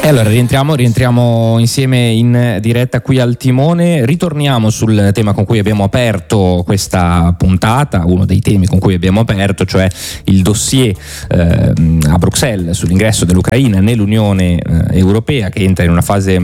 E allora rientriamo insieme in diretta qui al timone. Ritorniamo sul tema con cui abbiamo aperto questa puntata, uno dei temi con cui abbiamo aperto, cioè il dossier a Bruxelles sull'ingresso dell'Ucraina nell'Unione Europea, che entra in una fase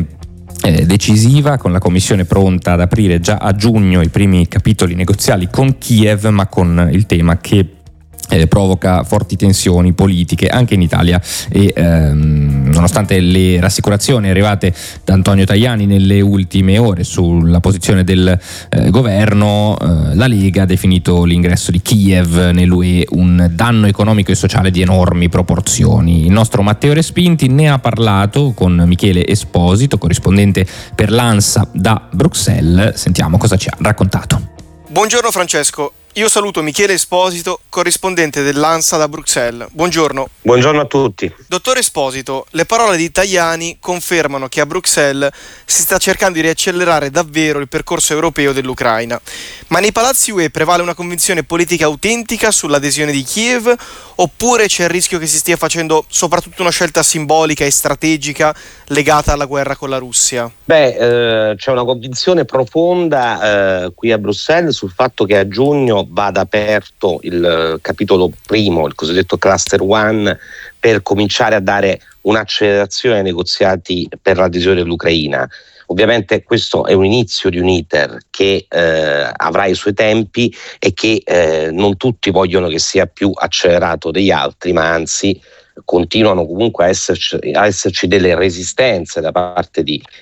decisiva, con la Commissione pronta ad aprire già a giugno i primi capitoli negoziali con Kiev, ma con il tema che provoca forti tensioni politiche anche in Italia e nonostante le rassicurazioni arrivate da Antonio Tajani nelle ultime ore sulla posizione del governo, la Lega ha definito l'ingresso di Kiev nell'UE un danno economico e sociale di enormi proporzioni. Il nostro Matteo Respinti ne ha parlato con Michele Esposito, corrispondente per l'ANSA da Bruxelles. Sentiamo cosa ci ha raccontato. Buongiorno Francesco. Io saluto Michele Esposito, corrispondente dell'ANSA da Bruxelles. Buongiorno. Buongiorno a tutti. Dottor Esposito, le parole di Tajani confermano che a Bruxelles si sta cercando di riaccelerare davvero il percorso europeo dell'Ucraina. Ma nei palazzi UE prevale una convinzione politica autentica sull'adesione di Kiev, oppure c'è il rischio che si stia facendo soprattutto una scelta simbolica e strategica legata alla guerra con la Russia? C'è una convinzione profonda qui a Bruxelles sul fatto che a giugno vada aperto il capitolo primo, il cosiddetto cluster one, per cominciare a dare un'accelerazione ai negoziati per l'adesione dell'Ucraina. Ovviamente questo è un inizio di un iter che avrà i suoi tempi e che non tutti vogliono che sia più accelerato degli altri, ma anzi continuano comunque a esserci delle resistenze da parte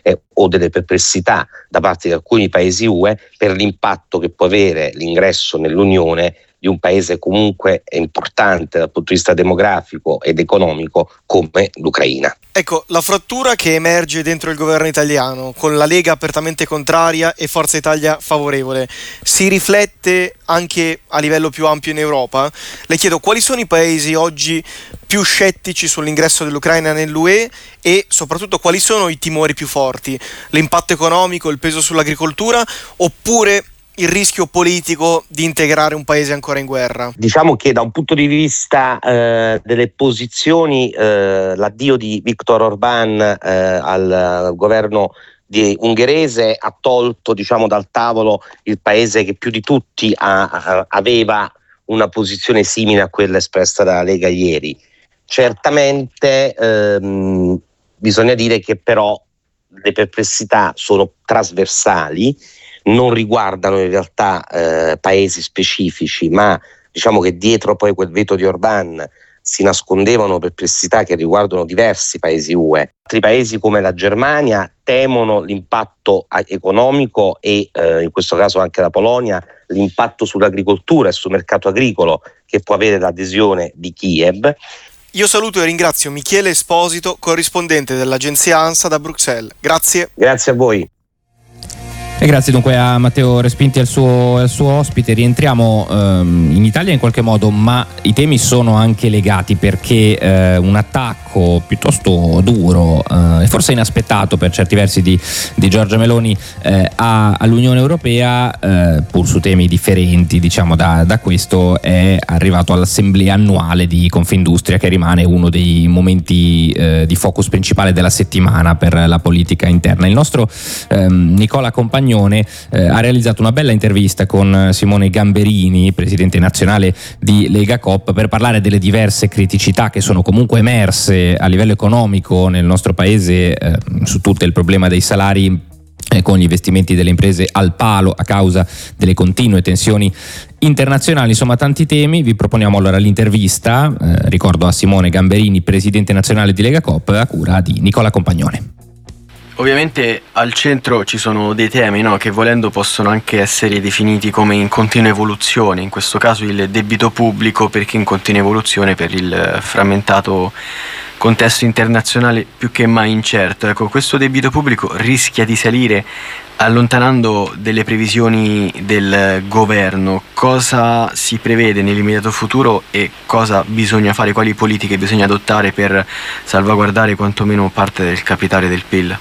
o delle perplessità da parte di alcuni paesi UE per l'impatto che può avere l'ingresso nell'Unione di un paese comunque importante dal punto di vista demografico ed economico come l'Ucraina. Ecco, la frattura che emerge dentro il governo italiano, con la Lega apertamente contraria e Forza Italia favorevole, si riflette anche a livello più ampio in Europa? Le chiedo quali sono i paesi oggi più scettici sull'ingresso dell'Ucraina nell'UE e soprattutto quali sono i timori più forti? L'impatto economico, il peso sull'agricoltura, oppure il rischio politico di integrare un paese ancora in guerra? Diciamo che da un punto di vista delle posizioni, l'addio di Viktor Orbán al governo ungherese ha tolto, diciamo, dal tavolo il paese che più di tutti aveva una posizione simile a quella espressa dalla Lega ieri. Certamente bisogna dire che però le perplessità sono trasversali, non riguardano in realtà paesi specifici, ma diciamo che dietro poi quel veto di Orbán si nascondevano perplessità che riguardano diversi paesi UE. Altri paesi come la Germania temono l'impatto economico e in questo caso anche la Polonia, l'impatto sull'agricoltura e sul mercato agricolo che può avere l'adesione di Kiev. Io saluto e ringrazio Michele Esposito, corrispondente dell'agenzia ANSA da Bruxelles. Grazie. Grazie a voi. E grazie dunque a Matteo Respinti e al suo ospite. Rientriamo in Italia in qualche modo, ma i temi sono anche legati, perché un attacco piuttosto duro e forse inaspettato per certi versi di Giorgia Meloni all'Unione Europea, pur su temi differenti diciamo da questo, è arrivato all'assemblea annuale di Confindustria, che rimane uno dei momenti di focus principale della settimana per la politica interna. Il nostro Nicola Compagnone ha realizzato una bella intervista con Simone Gamberini, presidente nazionale di Lega Coop, per parlare delle diverse criticità che sono comunque emerse a livello economico nel nostro paese, su tutto il problema dei salari, con gli investimenti delle imprese al palo a causa delle continue tensioni internazionali. Insomma, tanti temi. Vi proponiamo allora l'intervista, ricordo a Simone Gamberini, presidente nazionale di Lega Coop, a cura di Nicola Compagnone. Ovviamente al centro ci sono dei temi, no, che volendo possono anche essere definiti come in continua evoluzione, in questo caso il debito pubblico, perché in continua evoluzione per il frammentato contesto internazionale più che mai incerto. Ecco, questo debito pubblico rischia di salire allontanando delle previsioni del governo. Cosa si prevede nell'immediato futuro e cosa bisogna fare, quali politiche bisogna adottare per salvaguardare quantomeno parte del capitale del PIL?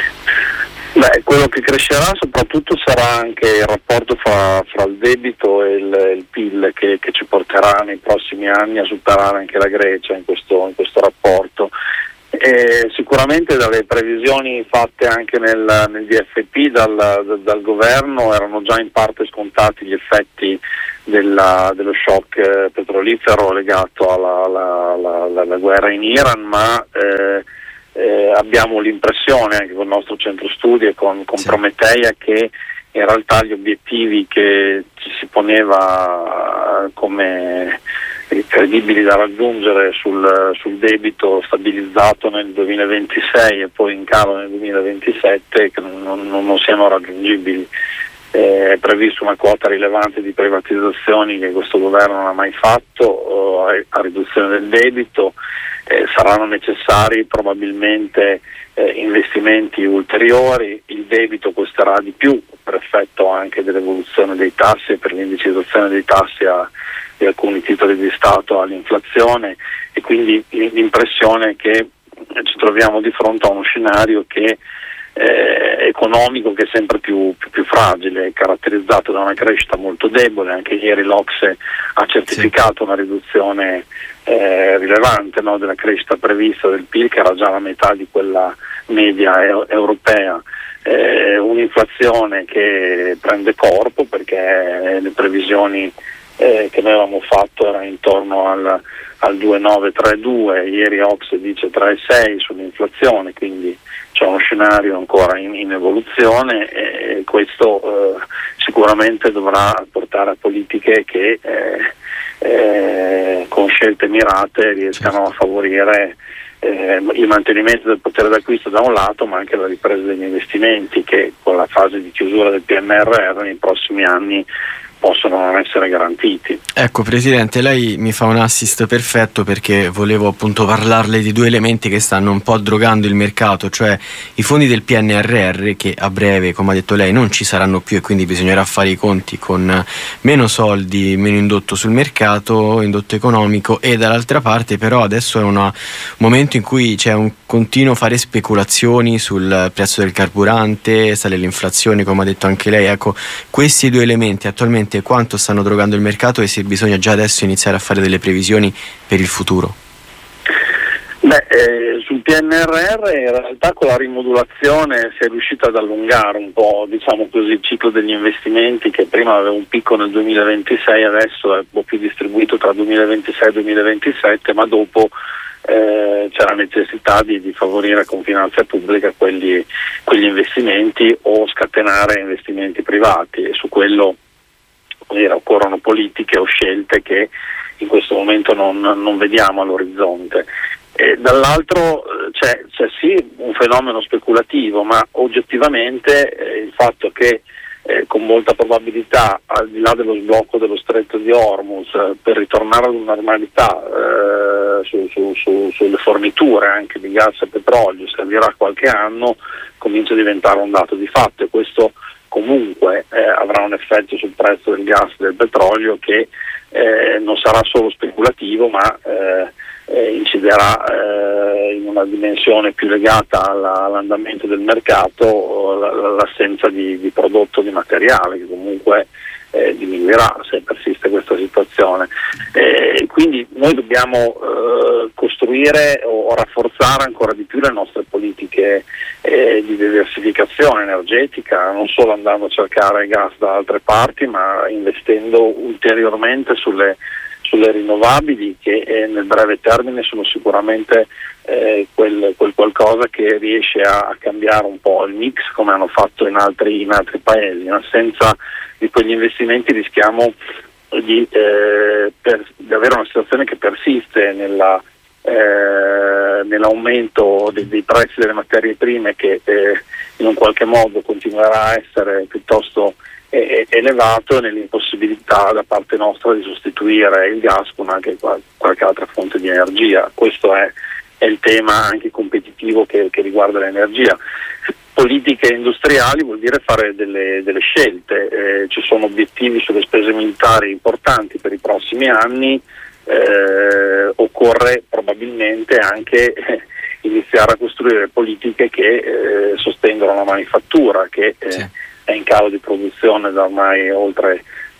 Quello che crescerà soprattutto sarà anche il rapporto fra il debito e il PIL che ci porterà nei prossimi anni a superare anche la Grecia in questo rapporto. Sicuramente dalle previsioni fatte anche nel DFP dal governo erano già in parte scontati gli effetti dello shock petrolifero legato alla guerra in Iran, ma abbiamo l'impressione anche con il nostro centro studi e con Prometeia che in realtà gli obiettivi che ci si poneva come credibili da raggiungere sul debito stabilizzato nel 2026 e poi in calo nel 2027 che non siano raggiungibili. È prevista una quota rilevante di privatizzazioni che questo governo non ha mai fatto a riduzione del debito. Saranno necessari probabilmente investimenti ulteriori, il debito costerà di più per effetto anche dell'evoluzione dei tassi e per l'indicizzazione dei tassi di alcuni titoli di Stato all'inflazione, e quindi l'impressione che ci troviamo di fronte a uno scenario che economico che è sempre più fragile, caratterizzato da una crescita molto debole. Anche ieri l'Ocse ha certificato una riduzione rilevante, no, della crescita prevista del PIL, che era già la metà di quella media europea, un'inflazione che prende corpo perché le previsioni che noi avevamo fatto erano intorno al 2,9-3,2, ieri Ocse dice 3,6 sull'inflazione, quindi c'è uno scenario ancora in evoluzione, e questo sicuramente dovrà portare a politiche che con scelte mirate riescano a favorire il mantenimento del potere d'acquisto da un lato, ma anche la ripresa degli investimenti che con la fase di chiusura del PNRR nei prossimi anni possono non essere garantiti. Ecco Presidente, lei mi fa un assist perfetto, perché volevo appunto parlarle di due elementi che stanno un po' drogando il mercato, cioè i fondi del PNRR che a breve, come ha detto lei, non ci saranno più e quindi bisognerà fare i conti con meno soldi, meno indotto sul mercato, indotto economico, e dall'altra parte però adesso è un momento in cui c'è un continuo fare speculazioni sul prezzo del carburante, sale l'inflazione come ha detto anche lei. Ecco, questi due elementi attualmente quanto stanno drogando il mercato e se bisogna già adesso iniziare a fare delle previsioni per il futuro? Sul PNRR in realtà con la rimodulazione si è riuscito ad allungare un po', diciamo così, il ciclo degli investimenti, che prima aveva un picco nel 2026, adesso è un po' più distribuito tra 2026 e 2027, ma dopo c'è la necessità di favorire con finanza pubblica quegli investimenti o scatenare investimenti privati, e su quello occorrono politiche o scelte che in questo momento non vediamo all'orizzonte. Dall'altro c'è sì un fenomeno speculativo, ma oggettivamente il fatto che con molta probabilità, al di là dello sblocco dello stretto di Hormuz, per ritornare alla normalità sulle forniture anche di gas e petrolio servirà qualche anno, comincia a diventare un dato di fatto, e questo comunque avrà un effetto sul prezzo del gas e del petrolio che non sarà solo speculativo, ma inciderà in una dimensione più legata all'andamento del mercato, l'assenza di prodotto, di materiale, che comunque diminuirà se persiste questa situazione. Quindi noi dobbiamo costruire o rafforzare ancora di più le nostre politiche di diversificazione energetica, non solo andando a cercare gas da altre parti, ma investendo ulteriormente sulle rinnovabili, che nel breve termine sono sicuramente quel qualcosa che riesce a cambiare un po' il mix, come hanno fatto in altri paesi. In assenza di quegli investimenti rischiamo di avere una situazione che persiste nell'aumento dei prezzi delle materie prime, che in un qualche modo continuerà a essere piuttosto elevato, e nell'impossibilità da parte nostra di sostituire il gas con anche qualche altra fonte di energia. Questo è il tema anche competitivo che riguarda l'energia. Politiche industriali vuol dire fare delle scelte, ci sono obiettivi sulle spese militari importanti per i prossimi anni, occorre probabilmente anche iniziare a costruire politiche che sostengono la manifattura, che è in calo di produzione da ormai oltre 30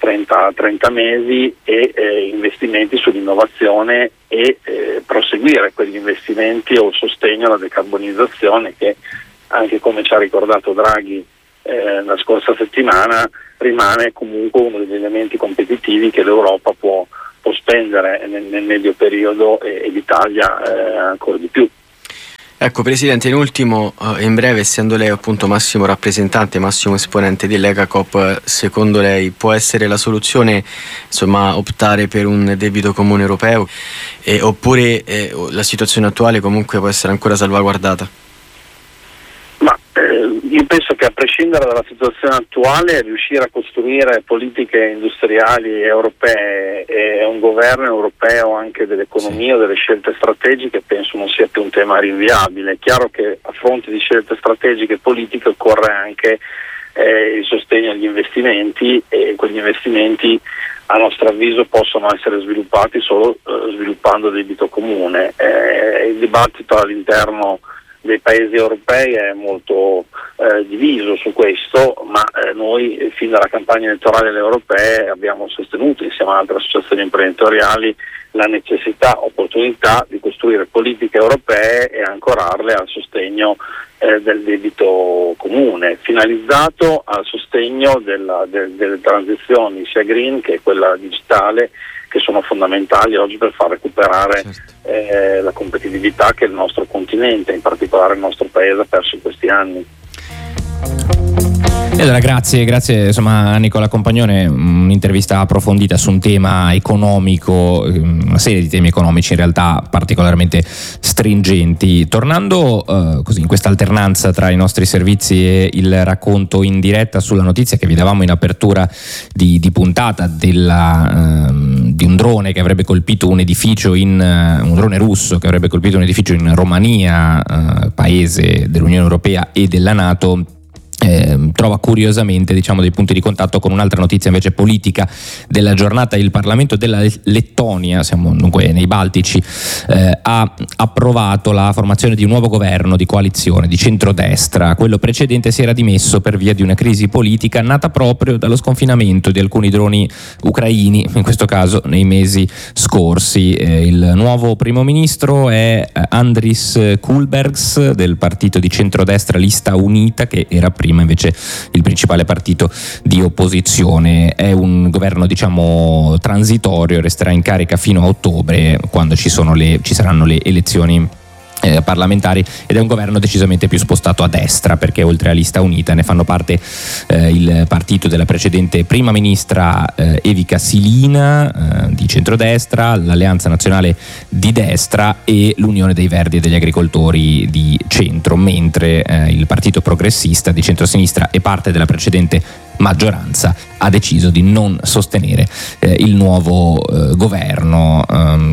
30 mesi e investimenti sull'innovazione e proseguire quegli investimenti o il sostegno alla decarbonizzazione che, anche come ci ha ricordato Draghi la scorsa settimana, rimane comunque uno degli elementi competitivi che l'Europa può spendere nel medio periodo e l'Italia ancora di più. Ecco Presidente, in ultimo, in breve, essendo lei appunto massimo rappresentante, massimo esponente di Legacoop, secondo lei può essere la soluzione optare per un debito comune europeo oppure la situazione attuale comunque può essere ancora salvaguardata? Ma io penso che a prescindere dalla situazione attuale, riuscire a costruire politiche industriali europee e un governo europeo anche dell'economia o delle scelte strategiche penso non sia più un tema rinviabile. È chiaro che a fronte di scelte strategiche e politiche occorre anche il sostegno agli investimenti, e quegli investimenti a nostro avviso possono essere sviluppati solo sviluppando debito comune. Il dibattito all'interno dei paesi europei è molto diviso su questo, ma noi fin dalla campagna elettorale alle europee abbiamo sostenuto insieme ad altre associazioni imprenditoriali la necessità, opportunità di costruire politiche europee e ancorarle al sostegno del debito comune, finalizzato al sostegno delle transizioni sia green che quella digitale, che sono fondamentali oggi per far recuperare la competitività che il nostro continente, in particolare il nostro paese, ha perso in questi anni. E allora grazie a Nicola Compagnone, un'intervista approfondita su un tema economico, una serie di temi economici in realtà particolarmente stringenti. Tornando così in questa alternanza tra i nostri servizi e il racconto in diretta sulla notizia che vi davamo in apertura di puntata di un drone che avrebbe colpito un edificio un drone russo che avrebbe colpito un edificio in Romania, paese dell'Unione Europea e della NATO, trova curiosamente dei punti di contatto con un'altra notizia invece politica della giornata. Il Parlamento della Lettonia, siamo dunque nei Baltici, ha approvato la formazione di un nuovo governo di coalizione di centrodestra. Quello precedente si era dimesso per via di una crisi politica nata proprio dallo sconfinamento di alcuni droni ucraini, in questo caso nei mesi scorsi. Il nuovo primo ministro è Andris Kulbergs del partito di centrodestra Lista Unita, che era prima invece il principale partito di opposizione. È un governo transitorio, resterà in carica fino a ottobre, quando ci saranno le elezioni parlamentari, ed è un governo decisamente più spostato a destra, perché oltre a Lista Unita ne fanno parte il partito della precedente prima ministra Evika Silina di centrodestra, l'Alleanza Nazionale di Destra e l'Unione dei Verdi e degli Agricoltori di centro, mentre il Partito Progressista di centrosinistra e parte della precedente maggioranza ha deciso di non sostenere il nuovo governo.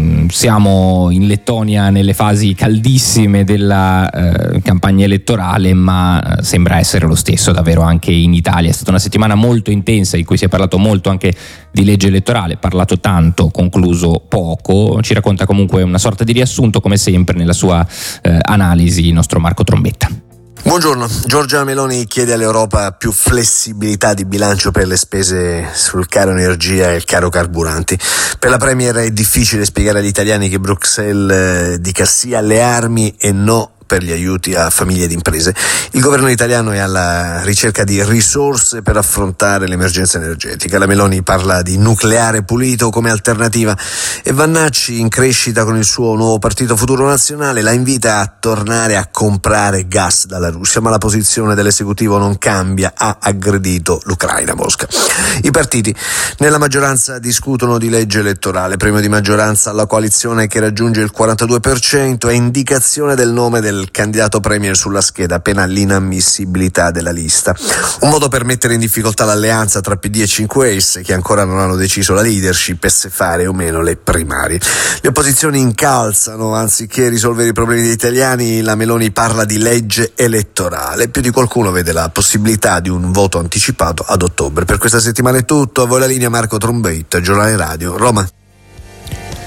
Siamo in Lettonia nelle fasi caldissime della campagna elettorale, ma sembra essere lo stesso davvero anche in Italia. È stata una settimana molto intensa in cui si è parlato molto anche di legge elettorale, parlato tanto, concluso poco. Ci racconta comunque una sorta di riassunto, come sempre nella sua analisi, il nostro Marco Trombetta. Buongiorno. Giorgia Meloni chiede all'Europa più flessibilità di bilancio per le spese sul caro energia e il caro carburanti. Per la Premier è difficile spiegare agli italiani che Bruxelles dica sì alle armi e no per gli aiuti a famiglie ed imprese. Il governo italiano è alla ricerca di risorse per affrontare l'emergenza energetica. La Meloni parla di nucleare pulito come alternativa e Vannacci, in crescita con il suo nuovo partito Futuro Nazionale, la invita a tornare a comprare gas dalla Russia, ma la posizione dell'esecutivo non cambia, ha aggredito l'Ucraina a Mosca. I partiti nella maggioranza discutono di legge elettorale, premio di maggioranza alla coalizione che raggiunge il 42% e indicazione del nome del candidato premier sulla scheda, pena l'inammissibilità della lista. Un modo per mettere in difficoltà l'alleanza tra PD e 5S, che ancora non hanno deciso la leadership e se fare o meno le primarie. Le opposizioni incalzano, anziché risolvere i problemi degli italiani, la Meloni parla di legge elettorale. Più di qualcuno vede la possibilità di un voto anticipato ad ottobre. Per questa settimana è tutto, a voi la linea Marco Trombetta, Giornale Radio, Roma.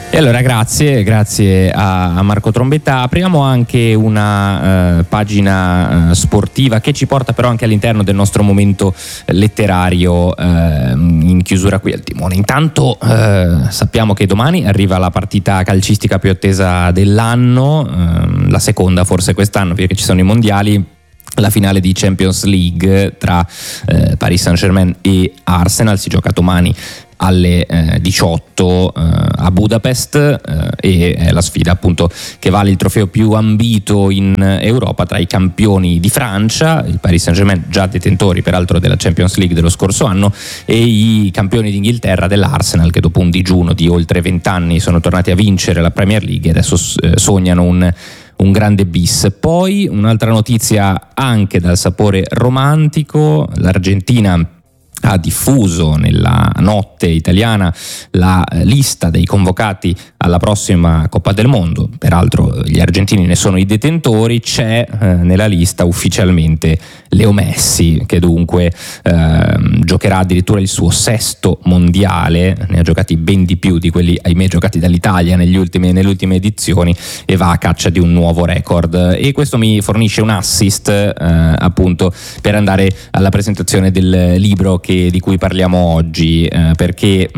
E allora grazie a Marco Trombetta. Apriamo anche una pagina sportiva che ci porta però anche all'interno del nostro momento letterario in chiusura qui al timone. Intanto sappiamo che domani arriva la partita calcistica più attesa dell'anno, la seconda forse quest'anno perché ci sono i mondiali. La finale di Champions League tra Paris Saint-Germain e Arsenal si gioca domani alle 18 a Budapest e è la sfida appunto che vale il trofeo più ambito in Europa tra i campioni di Francia, il Paris Saint-Germain già detentori peraltro della Champions League dello scorso anno, e i campioni d'Inghilterra dell'Arsenal che dopo un digiuno di oltre 20 anni sono tornati a vincere la Premier League e adesso sognano un grande bis. Poi un'altra notizia anche dal sapore romantico: l'Argentina ha diffuso nella notte italiana la lista dei convocati alla prossima Coppa del Mondo. Peraltro gli argentini ne sono i detentori. C'è nella lista ufficialmente Leo Messi, che dunque giocherà addirittura il suo 6º mondiale, ne ha giocati ben di più di quelli ahimè giocati dall'Italia nelle ultime edizioni, e va a caccia di un nuovo record. E questo mi fornisce un assist appunto per andare alla presentazione del libro di cui parliamo oggi, perché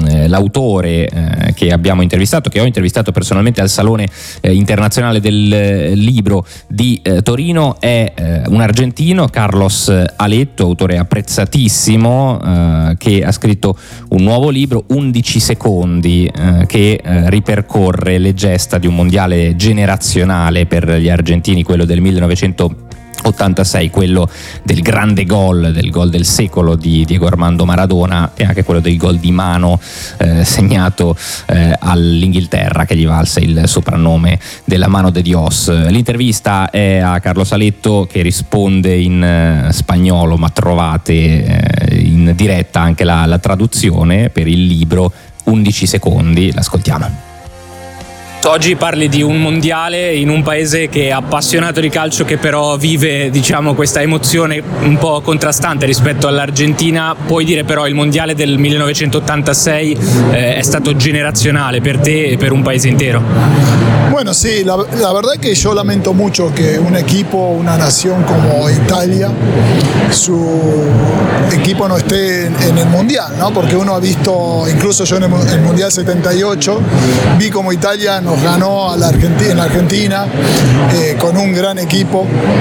l'autore che ho intervistato personalmente al Salone internazionale del libro di Torino è un argentino, Carlos Aletto, autore apprezzatissimo, che ha scritto un nuovo libro, 11 secondi, che ripercorre le gesta di un mondiale generazionale per gli argentini, quello del 1986, quello del grande gol del secolo di Diego Armando Maradona, e anche quello del gol di mano segnato all'Inghilterra, che gli valse il soprannome della mano de Dios. L'intervista è a Carlos Aletto, che risponde in spagnolo, ma trovate in diretta anche la traduzione per il libro 11 secondi. L'ascoltiamo. Oggi parli di un mondiale in un paese che è appassionato di calcio, che però vive, diciamo, questa emozione un po' contrastante rispetto all'Argentina. Puoi dire però il mondiale del 1986 è stato generazionale per te e per un paese intero? Bueno, sí, la verdad que yo lamento mucho que un equipo, una nación como Italia, su equipo no esté en el Mundial, ¿no? Porque uno ha visto, incluso yo en el Mundial 78, vi como Italia nos ganó en Argentina con un gran equipo.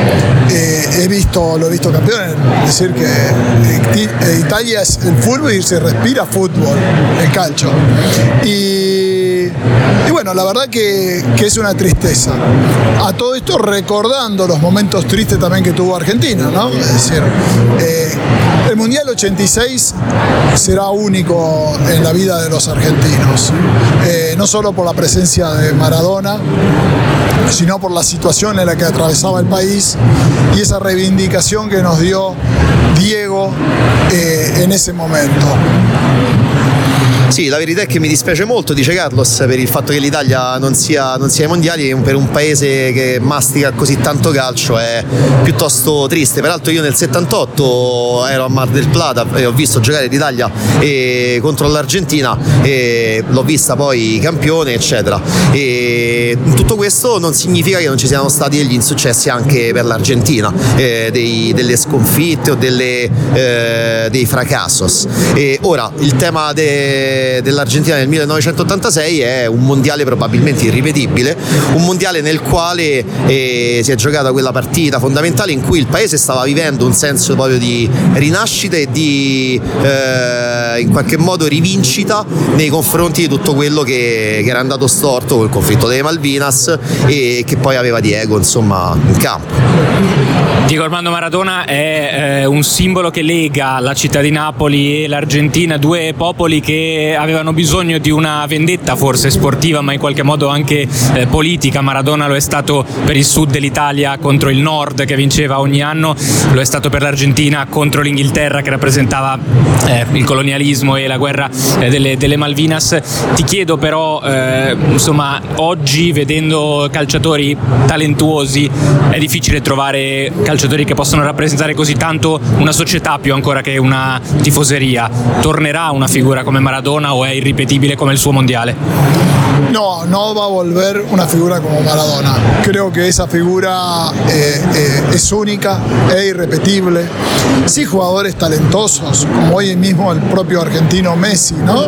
Lo he visto campeón, es decir que Italia es el fútbol y se respira fútbol, el calcio. Y bueno, la verdad que es una tristeza. A todo esto recordando los momentos tristes también que tuvo Argentina, ¿no? Es decir, el Mundial 86 será único en la vida de los argentinos, no solo por la presencia de Maradona, sino por la situación en la que atravesaba el país y esa reivindicación que nos dio Diego en ese momento. Sì, la verità è che mi dispiace molto, dice Carlos, per il fatto che l'Italia non sia ai mondiali. Per un paese che mastica così tanto calcio è piuttosto triste. Peraltro io nel 78 ero a Mar del Plata e ho visto giocare l'Italia contro l'Argentina e l'ho vista poi campione, eccetera. E tutto questo non significa che non ci siano stati degli insuccessi anche per l'Argentina, delle sconfitte o dei fracassos. E ora il tema dell'Argentina nel 1986 è un mondiale probabilmente irripetibile, un mondiale nel quale si è giocata quella partita fondamentale in cui il paese stava vivendo un senso proprio di rinascita e di in qualche modo rivincita nei confronti di tutto quello che era andato storto col conflitto delle Malvinas e che poi aveva Diego, insomma, in campo. Diego Armando Maradona è un simbolo che lega la città di Napoli e l'Argentina, due popoli che avevano bisogno di una vendetta forse sportiva ma in qualche modo anche politica. Maradona lo è stato per il sud dell'Italia contro il nord che vinceva ogni anno, lo è stato per l'Argentina contro l'Inghilterra che rappresentava il colonialismo e la guerra delle Malvinas. Ti chiedo però insomma, oggi vedendo calciatori talentuosi è difficile trovare calciatori che possono rappresentare così tanto una società più ancora che una tifoseria. Tornerà una figura come Maradona Maradona o è irripetibile come il suo mondiale? No, no va a volver una figura como Maradona. Creo que esa figura es única, es irrepetible. Sí, jugadores talentosos, como hoy mismo el propio argentino Messi, ¿no?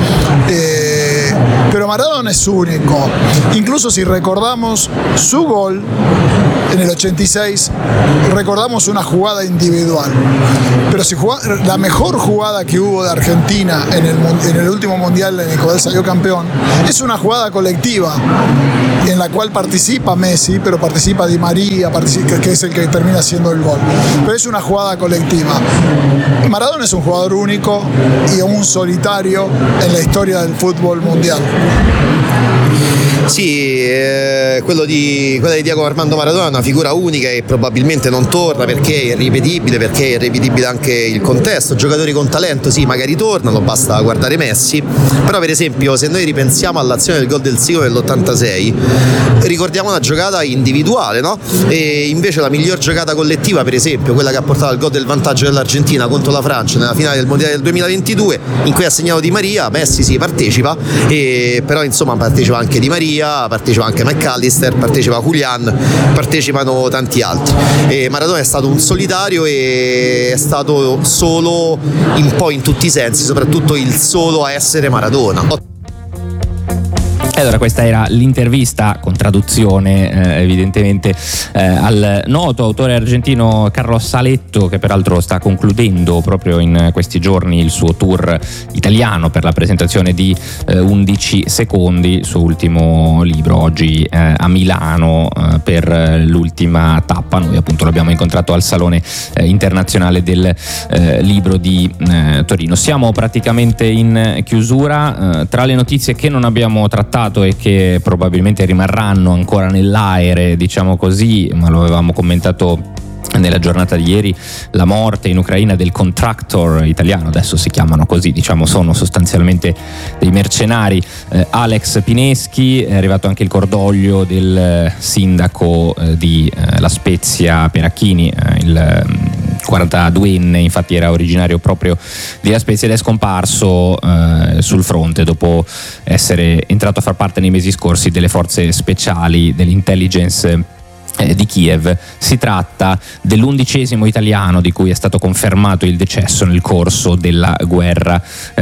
Pero Maradona es único. Incluso si recordamos su gol en el 86, recordamos una jugada individual. Pero si la mejor jugada que hubo de Argentina en el último mundial en el cual salió campeón, es una jugada colectiva en la cual participa Messi, pero participa Di María, que es el que termina haciendo el gol. Pero es una jugada colectiva. Maradona es un jugador único y un solitario en la storia del football mondiale. Sì, quella di Diego Armando Maradona è una figura unica e probabilmente non torna perché è irripetibile anche il contesto. Giocatori con talento sì, magari tornano, basta guardare Messi, però per esempio se noi ripensiamo all'azione del gol del Sicuro dell'86 ricordiamo una giocata individuale, no? E invece la miglior giocata collettiva, per esempio quella che ha portato al gol del vantaggio dell'Argentina contro la Francia nella finale del Mondiale del 2022, in cui ha segnato Di Maria, Messi sì partecipa, però insomma partecipa anche Di Maria, partecipa anche McAllister, partecipa Julian, partecipano tanti altri. E Maradona è stato un solitario e è stato solo un po' in tutti i sensi, soprattutto il solo a essere Maradona. E allora questa era l'intervista con traduzione evidentemente al noto autore argentino Carlos Saletto, che peraltro sta concludendo proprio in questi giorni il suo tour italiano per la presentazione di 11 secondi, il suo ultimo libro, oggi a Milano per l'ultima tappa. Noi appunto l'abbiamo incontrato al Salone internazionale del libro di Torino. Siamo praticamente in chiusura. Tra le notizie che non abbiamo trattato e che probabilmente rimarranno ancora nell'aere, diciamo così, ma lo avevamo commentato nella giornata di ieri, la morte in Ucraina del contractor italiano, adesso si chiamano così, diciamo sono sostanzialmente dei mercenari, Alex Pineschi. È arrivato anche il cordoglio del sindaco di La Spezia Peracchini, il 42enne, infatti era originario proprio di La Spezia ed è scomparso sul fronte dopo essere entrato a far parte nei mesi scorsi delle forze speciali dell'intelligence di Kiev. Si tratta dell'11° italiano di cui è stato confermato il decesso nel corso della guerra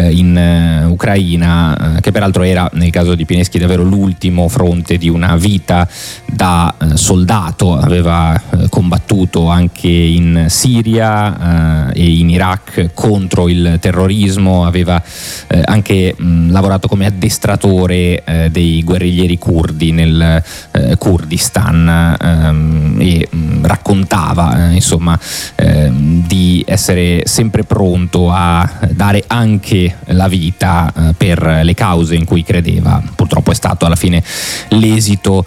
in Ucraina, che peraltro era, nel caso di Pineschi, davvero l'ultimo fronte di una vita da soldato. Aveva combattuto anche in Siria e in Iraq contro il terrorismo, aveva anche lavorato come addestratore dei guerriglieri curdi nel Kurdistan, e raccontava insomma di essere sempre pronto a dare anche la vita per le cause in cui credeva. Purtroppo è stato alla fine l'esito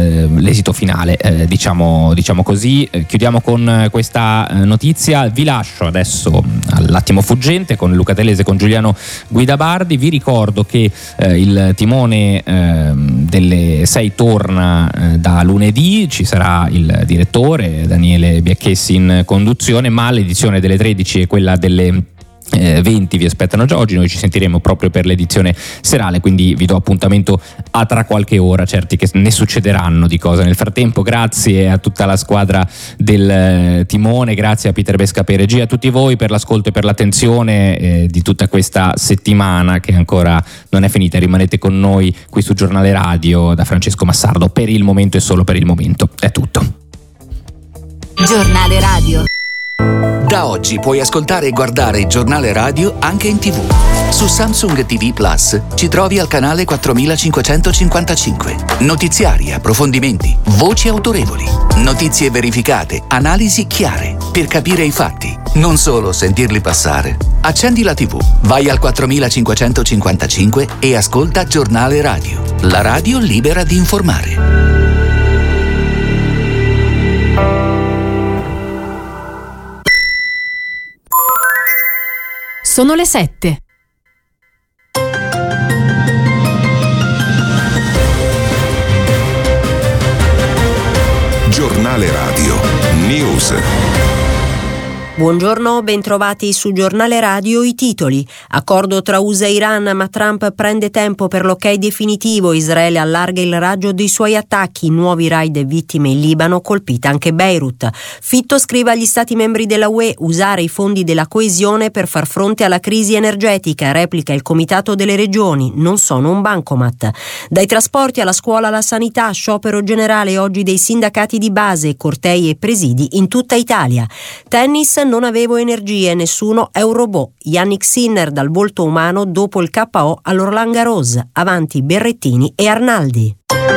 finale, diciamo così. Chiudiamo con questa notizia. Vi lascio adesso all'attimo fuggente con Luca Telese, con Giuliano Guidabardi. Vi ricordo che il timone delle 6 torna da lunedì, ci sarà il direttore Daniele Biacchessi in conduzione, ma l'edizione delle 13 e quella delle 20 vi aspettano già oggi. Noi ci sentiremo proprio per l'edizione serale, quindi vi do appuntamento a tra qualche ora, certi che ne succederanno di cose. Nel frattempo grazie a tutta la squadra del timone, grazie a Peter Besca per regia, a tutti voi per l'ascolto e per l'attenzione di tutta questa settimana che ancora non è finita. Rimanete con noi qui su Giornale Radio. Da Francesco Massardo per il momento e solo per il momento è tutto. Giornale Radio. Da oggi puoi ascoltare e guardare il Giornale Radio anche in TV. Su Samsung TV Plus ci trovi al canale 4555. Notiziari, approfondimenti, voci autorevoli, notizie verificate, analisi chiare, per capire i fatti, non solo sentirli passare. Accendi la TV, vai al 4555 e ascolta Giornale Radio, la radio libera di informare. Sono le 7. Giornale Radio News. Buongiorno, bentrovati su Giornale Radio. I titoli. Accordo tra USA e Iran, ma Trump prende tempo per l'ok definitivo. Israele allarga il raggio dei suoi attacchi. Nuovi raid e vittime in Libano, colpita anche Beirut. Fitto scrive agli stati membri della UE: usare i fondi della coesione per far fronte alla crisi energetica. Replica il Comitato delle Regioni: non sono un bancomat. Dai trasporti alla scuola alla sanità, sciopero generale oggi dei sindacati di base, cortei e presidi in tutta Italia. Tennis: non avevo energie, nessuno è un robot. Yannick Sinner dal volto umano dopo il KO all'Roland Garros. Avanti Berrettini e Arnaldi.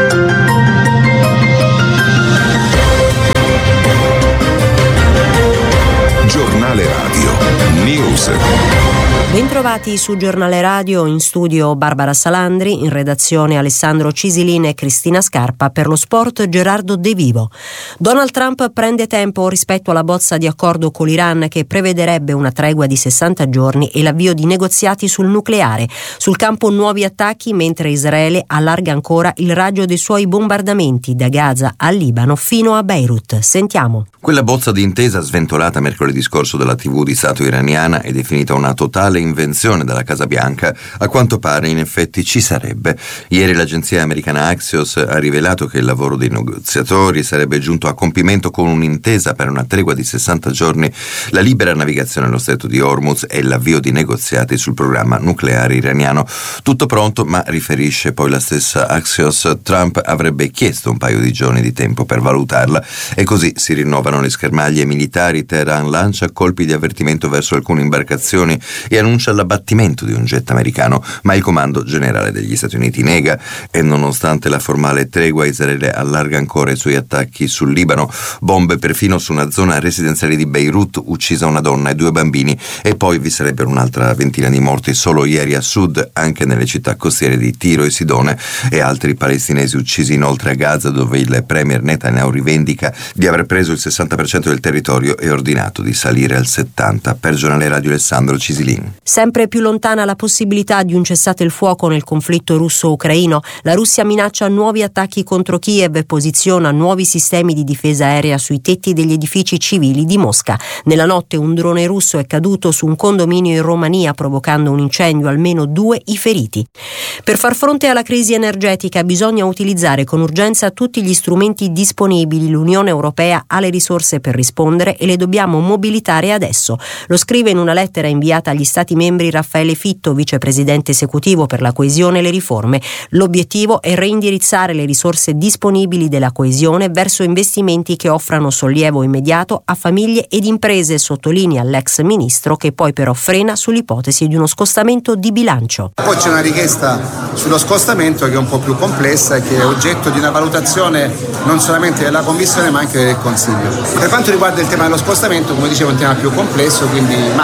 Giornale Radio News. Bentrovati su Giornale Radio, in studio Barbara Salandri, in redazione Alessandro Cisilin e Cristina Scarpa, per lo sport Gerardo De Vivo. Donald Trump prende tempo rispetto alla bozza di accordo con l'Iran che prevederebbe una tregua di 60 giorni e l'avvio di negoziati sul nucleare. Sul campo nuovi attacchi, mentre Israele allarga ancora il raggio dei suoi bombardamenti da Gaza al Libano fino a Beirut. Sentiamo. Quella bozza di intesa sventolata mercoledì scorso dalla TV di Stato iraniana e definita una totale invenzione dalla Casa Bianca, a quanto pare in effetti ci sarebbe. Ieri l'agenzia americana Axios ha rivelato che il lavoro dei negoziatori sarebbe giunto a compimento con un'intesa per una tregua di 60 giorni, la libera navigazione nello stretto di Hormuz e l'avvio di negoziati sul programma nucleare iraniano. Tutto pronto, ma riferisce poi la stessa Axios, Trump avrebbe chiesto un paio di giorni di tempo per valutarla e così si rinnovano le schermaglie militari. Teheran lancia colpi di avvertimento verso alcune imbarcazioni e annuncia l'abbattimento di un jet americano, ma il comando generale degli Stati Uniti nega e nonostante la formale tregua Israele allarga ancora i suoi attacchi sul Libano, bombe perfino su una zona residenziale di Beirut, uccisa una donna e 2 bambini, e poi vi sarebbero un'altra ventina di morti solo ieri a sud, anche nelle città costiere di Tiro e Sidone, e altri palestinesi uccisi inoltre a Gaza, dove il premier Netanyahu rivendica di aver preso il 60% del territorio e ordinato di salire al 70%. Per Giornale Radio Alessandro Cisilin. Sempre più lontana la possibilità di un cessate il fuoco nel conflitto russo-ucraino. La Russia minaccia nuovi attacchi contro Kiev e posiziona nuovi sistemi di difesa aerea sui tetti degli edifici civili di Mosca. Nella notte un drone russo è caduto su un condominio in Romania, provocando un incendio, almeno 2 i feriti. Per far fronte alla crisi energetica bisogna utilizzare con urgenza tutti gli strumenti disponibili. L'Unione Europea ha le risorse per rispondere e le dobbiamo mobilitare adesso. Lo scrive in una lettera inviata agli Stati membri Raffaele Fitto, vicepresidente esecutivo per la coesione e le riforme. L'obiettivo è reindirizzare le risorse disponibili della coesione verso investimenti che offrano sollievo immediato a famiglie ed imprese, sottolinea l'ex ministro, che poi però frena sull'ipotesi di uno scostamento di bilancio. Poi c'è una richiesta sullo scostamento che è un po' più complessa e che è oggetto di una valutazione non solamente della Commissione ma anche del Consiglio. Per quanto riguarda il tema dello scostamento, come dicevo, è un tema più complesso, quindi ma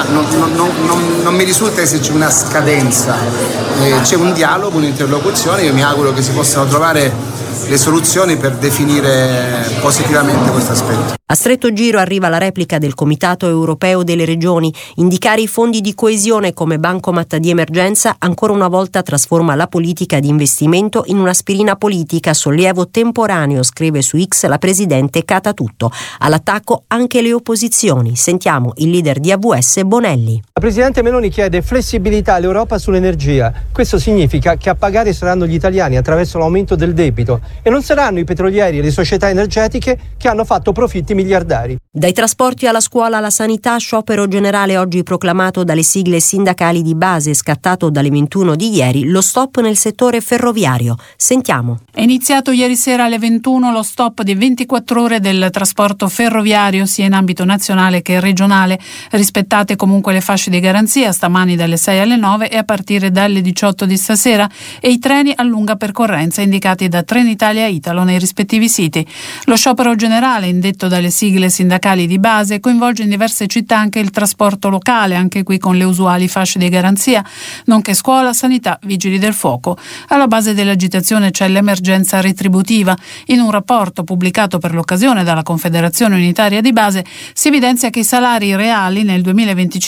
non mi risulta esserci una scadenza, c'è un dialogo, un'interlocuzione, io mi auguro che si possano trovare le soluzioni per definire positivamente questo aspetto. A stretto giro arriva la replica del Comitato Europeo delle Regioni. Indicare i fondi di coesione come bancomat di emergenza ancora una volta trasforma la politica di investimento in un'aspirina politica, sollievo temporaneo, scrive su X la presidente Catatutto. All'attacco anche le opposizioni. Sentiamo il leader di AVS Bonelli. La presidente Meloni chiede flessibilità all'Europa sull'energia. Questo significa che a pagare saranno gli italiani attraverso l'aumento del debito e non saranno i petrolieri e le società energetiche che hanno fatto profitti miliardari. Dai trasporti alla scuola alla sanità, sciopero generale oggi proclamato dalle sigle sindacali di base, scattato dalle 21 di ieri, lo stop nel settore ferroviario. Sentiamo. È iniziato ieri sera alle 21 lo stop di 24 ore del trasporto ferroviario sia in ambito nazionale che regionale. Rispettate comunque le fasce di garanzia, stamani dalle 6 alle 9 e a partire dalle 18 di stasera, e i treni a lunga percorrenza indicati da Trenitalia e Italo nei rispettivi siti. Lo sciopero generale, indetto dalle sigle sindacali di base, coinvolge in diverse città anche il trasporto locale, anche qui con le usuali fasce di garanzia, nonché scuola, sanità, vigili del fuoco. Alla base dell'agitazione c'è l'emergenza retributiva. In un rapporto pubblicato per l'occasione dalla Confederazione Unitaria di Base si evidenzia che i salari reali nel 2025 in Italia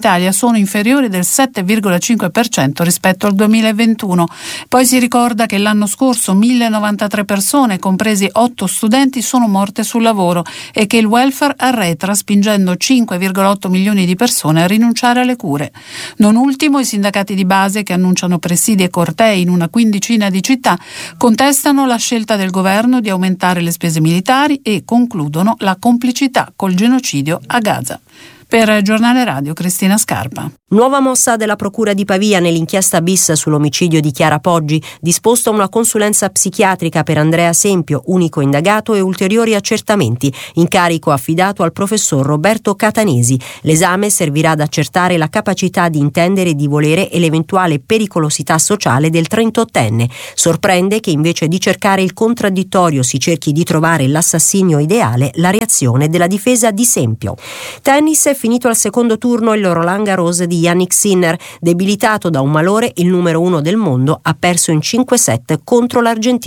Italia sono inferiori del 7,5% rispetto al 2021. Poi si ricorda che l'anno scorso 1093 persone, compresi 8 studenti, sono morte sul lavoro e che il welfare arretra, spingendo 5,8 milioni di persone a rinunciare alle cure. Non ultimo, i sindacati di base, che annunciano presidi e cortei in una quindicina di città, contestano la scelta del governo di aumentare le spese militari e concludono la complicità col genocidio a Gaza. Per Giornale Radio, Cristina Scarpa. Nuova mossa della Procura di Pavia nell'inchiesta bis sull'omicidio di Chiara Poggi, disposta una consulenza psichiatrica per Andrea Sempio, unico indagato, e ulteriori accertamenti, incarico affidato al professor Roberto Catanesi. L'esame servirà ad accertare la capacità di intendere e di volere e l'eventuale pericolosità sociale del 38enne. Sorprende che invece di cercare il contraddittorio si cerchi di trovare l'assassinio ideale, la reazione della difesa di Sempio. Tennis, è finito al secondo turno il Roland Garros di Yannick Sinner. Debilitato da un malore, il numero 1 del mondo ha perso in 5 set contro l'Argentina.